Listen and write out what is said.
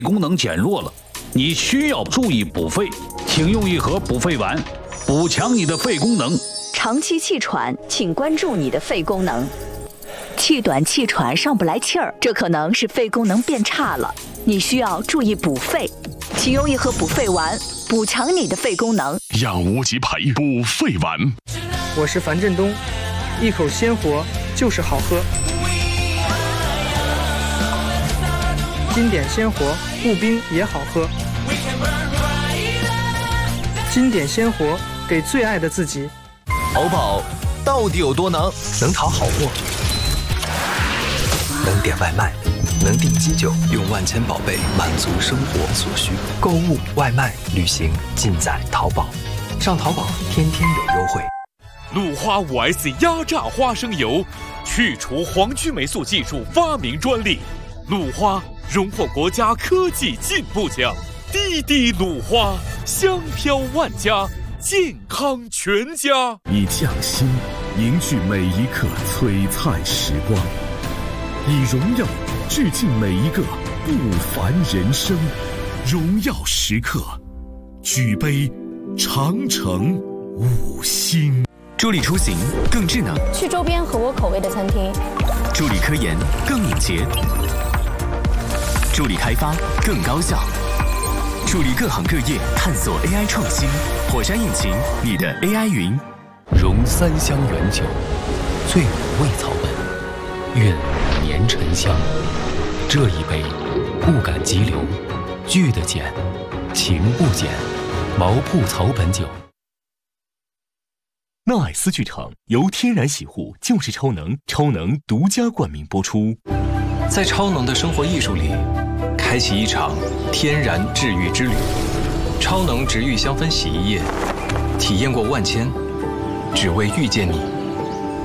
功能减弱了，你需要注意补肺，请用一盒补肺丸，补强你的肺功能。 长期气喘，请关注你的肺功能。气短气喘上不来气儿，这可能是肺功能变差了，你需要注意补肺，请用一盒补肺丸，补强你的肺功能。 养无极培补肺丸。 我是樊振东，一口鲜活就是好喝。经典鲜活，步冰也好喝。经典鲜活，给最爱的自己。 淘宝到底有多能？能淘好货，能点外卖，能订机酒，用万千宝贝满足生活所需。购物、外卖、旅行，尽在淘宝。上淘宝，天天有优惠。 鲁花5S 压榨花生油，去除黄曲霉素技术发明专利。鲁花荣获国家科技进步奖。滴滴鲁花，香飘万家，健康全家。 以匠心凝聚每一刻璀璨时光，以荣耀致敬每一个不凡人生。荣耀时刻，举杯长城5星。 助力出行更智能， 去周边合我口味的餐厅； 助力科研更敏捷，助力开发更高效，助力各行各业探索 AI 创新。火山引擎，你的 AI 云。 融3香原酒，最美味草本，韵年沉香。这一杯，不敢急流，聚得减，情不减。毛铺草本酒。 纳爱斯剧场由天然洗护就是超能独家冠名播出。 在超能的生活艺术里，开启一场天然治愈之旅。超能植愈香氛洗衣液，体验过万千，只为遇见你。